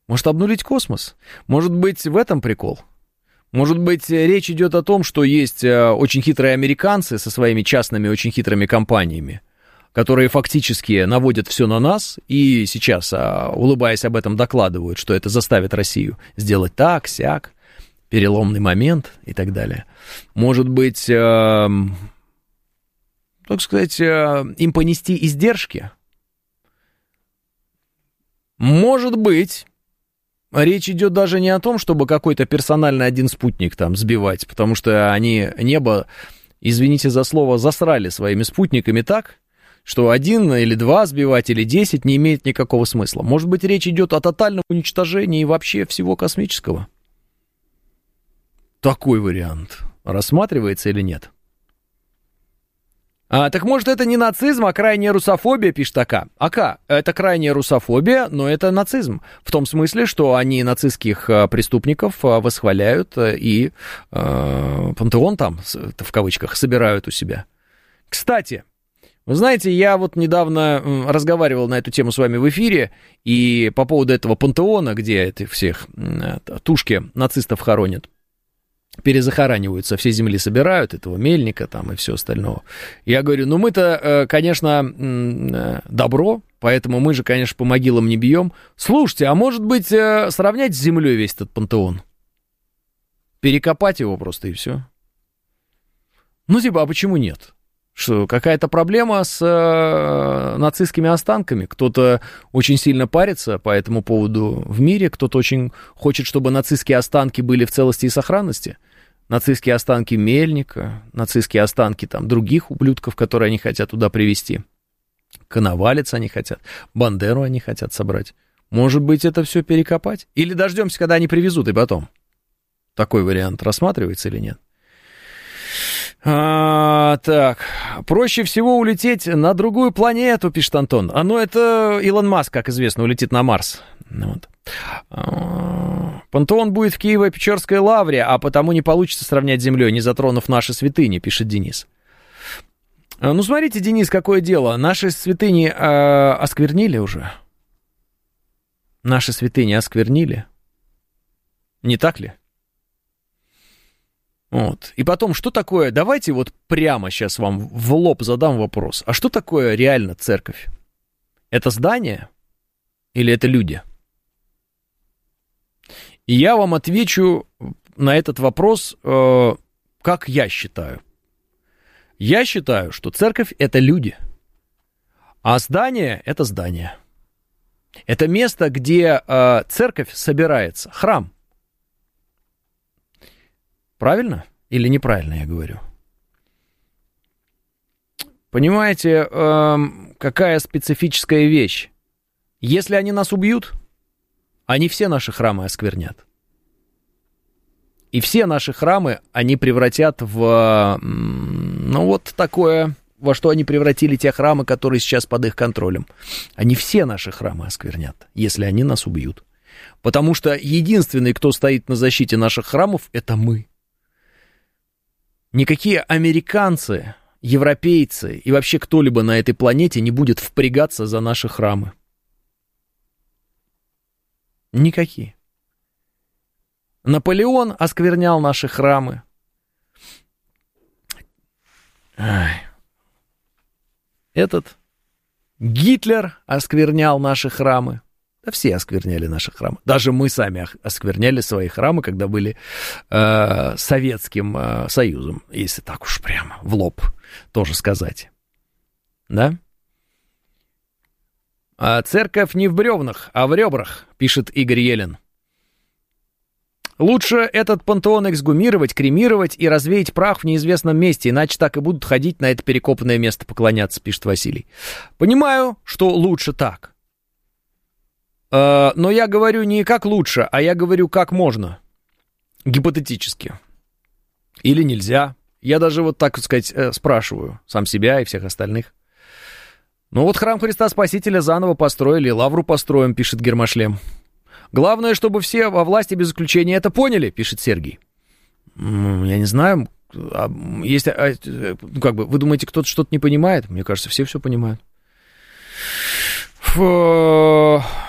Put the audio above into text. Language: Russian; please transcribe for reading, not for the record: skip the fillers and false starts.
Может, обнулить космос? Может быть, в этом прикол? Может быть, речь идет о том, что есть очень хитрые американцы со своими частными очень хитрыми компаниями, которые фактически наводят все на нас и сейчас, улыбаясь об этом, докладывают, что это заставит Россию сделать так, сяк, переломный момент и так далее. Может быть, так сказать, им понести издержки? Может быть, речь идет даже не о том, чтобы какой-то персональный один спутник там сбивать, потому что они небо, извините за слово, засрали своими спутниками так, что 1 или 2 сбивать или 10 не имеет никакого смысла. Может быть, речь идет о тотальном уничтожении вообще всего космического? Такой вариант рассматривается или нет? Так может, это не нацизм, а крайняя русофобия, пишет АК. АК, это крайняя русофобия, но это нацизм. В том смысле, что они нацистских преступников восхваляют и пантеон там, в кавычках, собирают у себя. Кстати, вы знаете, я вот недавно разговаривал на эту тему с вами в эфире, и по поводу этого пантеона, где этих всех тушки нацистов хоронят, перезахоранивают, со всей земли собирают, этого Мельника там и все остальное. Я говорю, ну мы-то, конечно, добро, поэтому мы же, конечно, по могилам не бьем. Слушайте, а может быть, сравнять с землей весь этот пантеон? Перекопать его просто и все. Ну, типа, а почему нет? Что, какая-то проблема с нацистскими останками? Кто-то очень сильно парится по этому поводу в мире, кто-то очень хочет, чтобы нацистские останки были в целости и сохранности. Нацистские останки Мельника, нацистские останки там других ублюдков, которые они хотят туда привезти. Коновалец они хотят, Бандеру они хотят собрать. Может быть, это все перекопать? Или дождемся, когда они привезут, и потом? Такой вариант рассматривается или нет? Так, проще всего улететь на другую планету, пишет Антон. Ну, это Илон Маск, как известно, улетит на Марс. Вот. Пантеон будет в Киево-Печерской лавре, а потому не получится сравнять с землей, не затронув наши святыни, пишет Денис. Ну, смотрите, Денис, какое дело. Наши святыни осквернили уже. Наши святыни осквернили. Не так ли? Вот. И потом, что такое, давайте вот прямо сейчас вам в лоб задам вопрос. А что такое реально церковь? Это здание или это люди? И я вам отвечу на этот вопрос, как я считаю. Я считаю, что церковь — это люди, а здание — это здание. Это место, где церковь собирается, храм. Правильно или неправильно я говорю? Понимаете, какая специфическая вещь? Если они нас убьют, они все наши храмы осквернят. И все наши храмы они превратят в, ну вот такое, во что они превратили те храмы, которые сейчас под их контролем. Они все наши храмы осквернят, если они нас убьют. Потому что единственный, кто стоит на защите наших храмов, это мы. Никакие американцы, европейцы и вообще кто-либо на этой планете не будет впрягаться за наши храмы. Никакие. Наполеон осквернял наши храмы. Этот Гитлер осквернял наши храмы. Да все оскверняли наши храмы. Даже мы сами оскверняли свои храмы, когда были Советским Союзом, если так уж прямо в лоб тоже сказать. Да? Церковь не в бревнах, а в ребрах, пишет Игорь Елен. Лучше этот пантеон эксгумировать, кремировать и развеять прах в неизвестном месте, иначе так и будут ходить на это перекопанное место поклоняться, пишет Василий. Понимаю, что лучше так. Но я говорю не как лучше, а я говорю как можно. Гипотетически. Или нельзя. Я даже вот так сказать спрашиваю сам себя и всех остальных. Ну вот храм Христа Спасителя заново построили, лавру построим, пишет Гермошлем. Главное, чтобы все во власти без исключения это поняли, пишет Сергей. Я не знаю, если, как бы, вы думаете, кто-то что-то не понимает? Мне кажется, все понимают.